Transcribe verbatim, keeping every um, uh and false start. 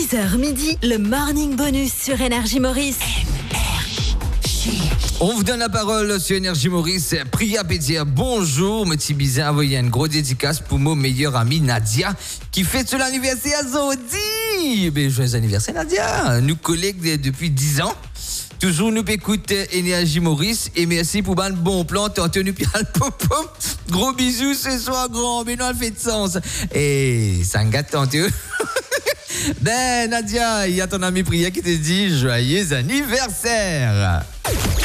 dix heures midi, le Morning Bonus sur Énergie Maurice. On vous donne la parole sur Énergie Maurice. Priya peut dire bonjour. Petit bizarre, envoyer une grosse dédicace pour mon meilleur ami Nadia qui fête son anniversaire à Zodi. Ben, joyeux anniversaire Nadia. Nous collègues depuis dix ans. Toujours nous écoute Énergie Maurice et merci pour le bon plan. T'as tenu bien le pop-pop. Gros bisous ce soir, grand. Mais non, elle fait de sens. Et ça me gâte tant. Ben, Nadia, il y a ton ami Priya qui te dit joyeux anniversaire.